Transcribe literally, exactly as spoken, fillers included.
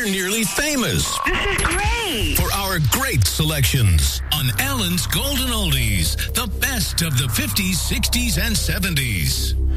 nearly famous. This is great. For our great selections on Alan's Golden Oldies, the best of the fifties, sixties, and seventies.